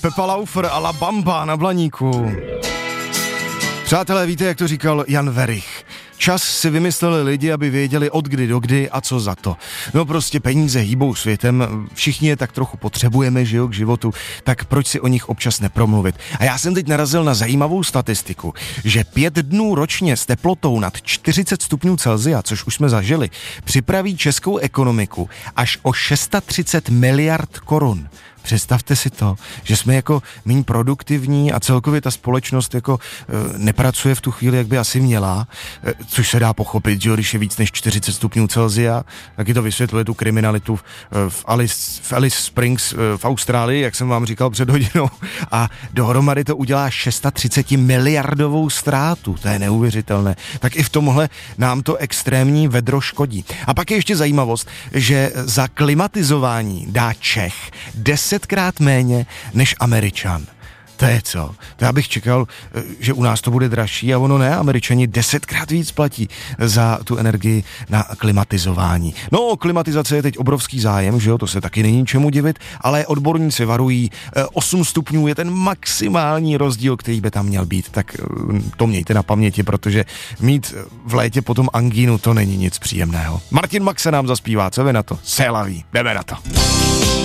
Pepa Laufer a La Bamba na Blaníku. Přátelé, víte, jak to říkal Jan Werich? Čas si vymysleli lidi, aby věděli od kdy do kdy a co za to. No prostě peníze hýbou světem, všichni je tak trochu potřebujeme, že jo, k životu, tak proč si o nich občas nepromluvit? A já jsem teď narazil na zajímavou statistiku, že 5 dnů ročně s teplotou nad 40 stupňů Celsia, což už jsme zažili, připraví českou ekonomiku až o 630 miliard korun. Představte si to, že jsme jako méně produktivní a celkově ta společnost jako nepracuje v tu chvíli, jak by asi měla, což se dá pochopit, že když je víc než 40 stupňů Celsia, taky to vysvětluje tu kriminalitu v Alice Springs v Austrálii, jak jsem vám říkal před hodinou, a dohromady to udělá 630 miliardovou ztrátu, to je neuvěřitelné. Tak i v tomhle nám to extrémní vedro škodí. A pak je ještě zajímavost, že za klimatizování dá Čech 10krát méně než Američan. To je co? To já bych čekal, že u nás to bude dražší a ono ne, Američani 10krát víc platí za tu energii na klimatizování. No, o klimatizace je teď obrovský zájem, že jo, to se taky není čemu divit, ale odborníci varují, 8 stupňů je ten maximální rozdíl, který by tam měl být, tak to mějte na paměti, protože mít v létě potom angínu, to není nic příjemného. Martin Max se nám zaspívá, co vy na to? C'est la vie, jdeme na to.